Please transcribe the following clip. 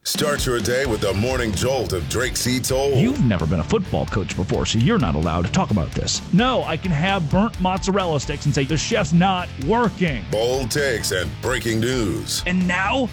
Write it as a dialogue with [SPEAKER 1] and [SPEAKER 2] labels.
[SPEAKER 1] Start your day with the morning jolt of Drake C. Toll.
[SPEAKER 2] You've never been a football coach before, so you're not allowed to talk about this. No, I can have burnt mozzarella sticks and say the chef's not working.
[SPEAKER 1] Bold takes and breaking news.
[SPEAKER 2] And now,